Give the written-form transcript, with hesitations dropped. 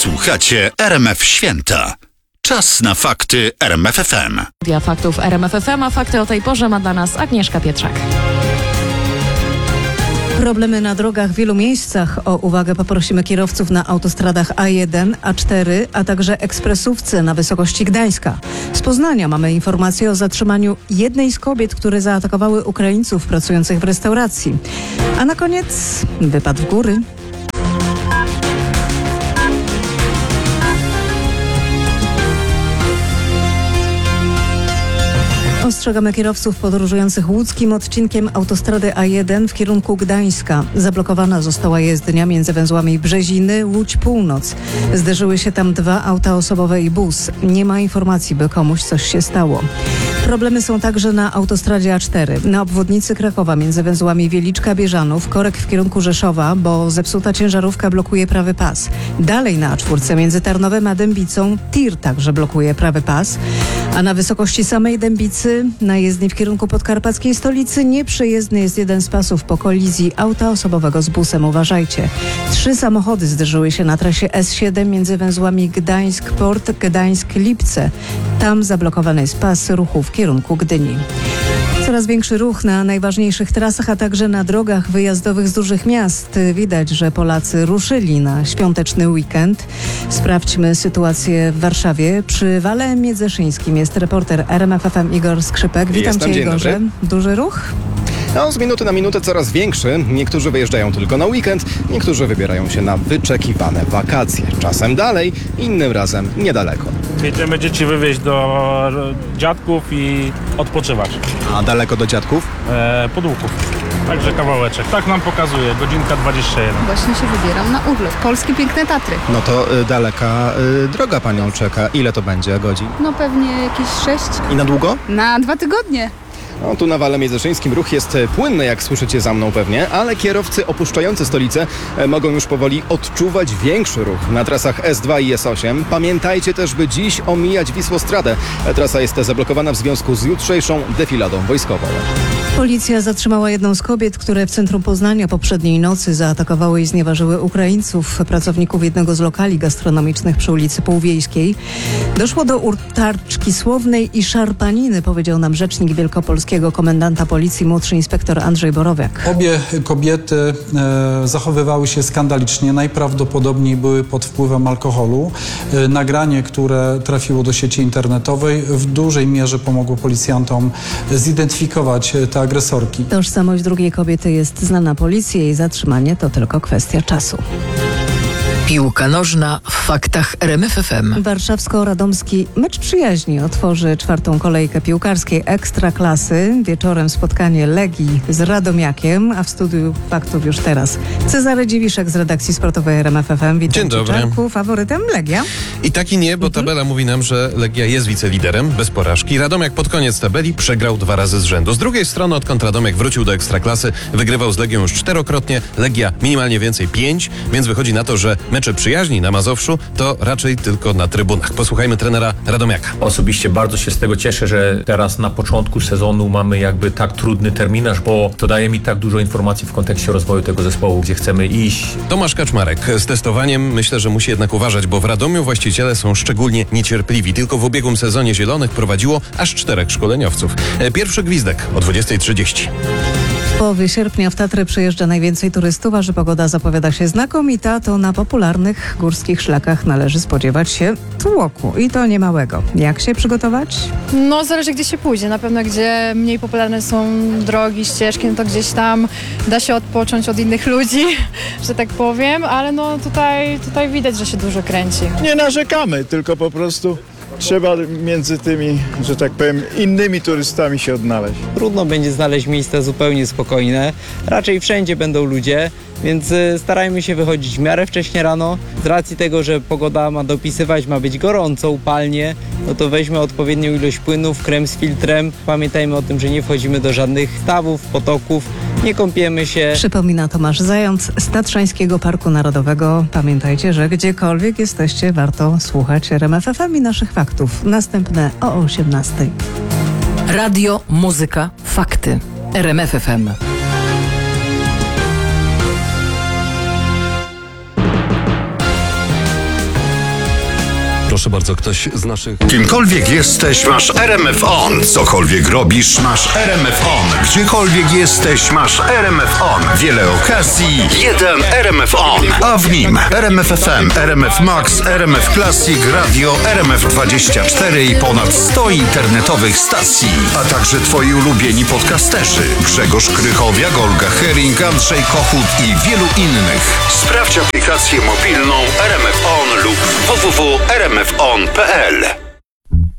Słuchacie RMF Święta. Czas na fakty RMF FM. Dia faktów RMF FM, a fakty o tej porze ma dla nas Agnieszka Pietrzak. Problemy na drogach w wielu miejscach. O uwagę poprosimy kierowców na autostradach A1, A4, a także ekspresówce na wysokości Gdańska. Z Poznania mamy informację o zatrzymaniu jednej z kobiet, które zaatakowały Ukraińców pracujących w restauracji. A na koniec wypad w góry. Ostrzegamy kierowców podróżujących łódzkim odcinkiem autostrady A1 w kierunku Gdańska. Zablokowana została jezdnia między węzłami Brzeziny, Łódź Północ. Zderzyły się tam dwa auta osobowe i bus. Nie ma informacji, by komuś coś się stało. Problemy są także na autostradzie A4. Na obwodnicy Krakowa między węzłami Wieliczka-Bieżanów, korek w kierunku Rzeszowa, bo zepsuta ciężarówka blokuje prawy pas. Dalej na A4 między Tarnowem a Dębicą tir także blokuje prawy pas. A na wysokości samej Dębicy na jezdni w kierunku podkarpackiej stolicy nieprzejezdny jest jeden z pasów po kolizji auta osobowego z busem. Uważajcie. 3 samochody zderzyły się na trasie S7 między węzłami Gdańsk-Port, Gdańsk-Lipce. Tam zablokowany jest pas ruchu w kierunku Gdyni. Coraz większy ruch na najważniejszych trasach, a także na drogach wyjazdowych z dużych miast. Widać, że Polacy ruszyli na świąteczny weekend. Sprawdźmy sytuację w Warszawie. Przy Wale Miedzeszyńskim jest reporter RMF FM Igor Skrzypek. Witam Cię, Igorze. Duży ruch? No, z minuty na minutę coraz większy. Niektórzy wyjeżdżają tylko na weekend, niektórzy wybierają się na wyczekiwane wakacje. Czasem dalej, innym razem niedaleko. Jedziemy dzieci wywieźć do dziadków i odpoczywać. A daleko do dziadków? Pod Łuków. Także kawałeczek. Tak nam pokazuje, godzinka 21. Właśnie się wybieram na urlop. Polskie piękne Tatry. No to daleka droga panią czeka. Ile to będzie godzin? No pewnie jakieś 6. I na długo? Na 2 tygodnie. No, tu na Wale Miedzeszyńskim ruch jest płynny, jak słyszycie za mną pewnie, ale kierowcy opuszczający stolicę mogą już powoli odczuwać większy ruch na trasach S2 i S8. Pamiętajcie też, by dziś omijać Wisłostradę. Trasa jest zablokowana w związku z jutrzejszą defiladą wojskową. Policja zatrzymała jedną z kobiet, które w centrum Poznania poprzedniej nocy zaatakowały i znieważyły Ukraińców, pracowników jednego z lokali gastronomicznych przy ulicy Półwiejskiej. Doszło do utarczki słownej i szarpaniny, powiedział nam rzecznik wielkopolskiego komendanta policji, młodszy inspektor Andrzej Borowiak. Obie kobiety zachowywały się skandalicznie, najprawdopodobniej były pod wpływem alkoholu. Nagranie, które trafiło do sieci internetowej, w dużej mierze pomogło policjantom zidentyfikować te agresorki. Tożsamość drugiej kobiety jest znana policji, jej zatrzymanie to tylko kwestia czasu. Piłka nożna w faktach RMF FM. Warszawsko-radomski mecz przyjaźni otworzy 4. kolejkę piłkarskiej Ekstraklasy. Wieczorem spotkanie Legii z Radomiakiem, a w studiu faktów już teraz Cezary Dziwiszek z redakcji sportowej RMF FM. Witam. Dzień dobry. Czarku, faworytem Legia? I tak i nie, bo tabela mówi nam, że Legia jest wiceliderem, bez porażki. Radomiak pod koniec tabeli przegrał 2 razy z rzędu. Z drugiej strony, odkąd Radomiak wrócił do Ekstraklasy, wygrywał z Legią już 4-krotnie, Legia minimalnie więcej 5, więc wychodzi na to, że mecze przyjaźni na Mazowszu to raczej tylko na trybunach. Posłuchajmy trenera Radomiaka. Osobiście bardzo się z tego cieszę, że teraz na początku sezonu mamy jakby tak trudny terminarz, bo to daje mi tak dużo informacji w kontekście rozwoju tego zespołu, gdzie chcemy iść. Tomasz Kaczmarek. Z testowaniem myślę, że musi jednak uważać, bo w Radomiu właściciele są szczególnie niecierpliwi. Tylko w ubiegłym sezonie Zielonych prowadziło aż 4 szkoleniowców. Pierwszy gwizdek o 20:30. W połowie sierpnia w Tatry przyjeżdża najwięcej turystów, a że pogoda zapowiada się znakomita, to na popularnych górskich szlakach należy spodziewać się tłoku i to niemałego. Jak się przygotować? No zależy gdzie się pójdzie. Na pewno gdzie mniej popularne są drogi, ścieżki, no to gdzieś tam da się odpocząć od innych ludzi, że tak powiem, ale no tutaj widać, że się dużo kręci. Nie narzekamy, tylko po prostu trzeba między tymi, że tak powiem, innymi turystami się odnaleźć. Trudno będzie znaleźć miejsca zupełnie spokojne. Raczej wszędzie będą ludzie, więc starajmy się wychodzić w miarę wcześnie rano. Z racji tego, że pogoda ma dopisywać, ma być gorąco, upalnie, no to weźmy odpowiednią ilość płynów, krem z filtrem. Pamiętajmy o tym, że nie wchodzimy do żadnych stawów, potoków, nie kąpiemy się. Przypomina Tomasz Zając z Tatrzańskiego Parku Narodowego. Pamiętajcie, że gdziekolwiek jesteście, warto słuchać RMF FM i naszych faktów. Następne o 18:00. Radio, muzyka, fakty. RMF FM. Proszę bardzo, ktoś z naszych... Kimkolwiek jesteś, masz RMF On. Cokolwiek robisz, masz RMF On. Gdziekolwiek jesteś, masz RMF On. Wiele okazji, jeden RMF On. A w nim RMF FM, RMF Max, RMF Classic, Radio, RMF 24 i ponad 100 internetowych stacji. A także twoi ulubieni podcasterzy. Grzegorz Krychowiak, Olga Hering, Andrzej Kochut i wielu innych. Sprawdź aplikację mobilną RMF On lub www.rmfon.pl.